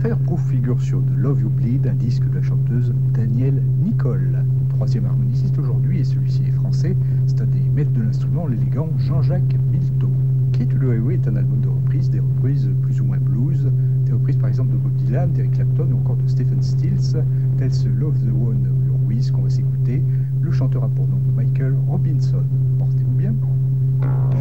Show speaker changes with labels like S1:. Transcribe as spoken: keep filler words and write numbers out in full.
S1: Fireproof figure sur The Love You Bleed, un disque de la chanteuse Danielle Nicole. Troisième harmoniciste aujourd'hui, et celui-ci est français, c'est un des maîtres de l'instrument, l'élégant Jean-Jacques Milteau. Key to the Highway est un album de reprises, des reprises plus ou moins blues, des reprises par exemple de Bob Dylan, d'Eric Clapton ou encore de Stephen Stills, tels ce Love the One You're With qu'on va s'écouter. Le chanteur a pour nom Michael Robinson. Portez-vous bien.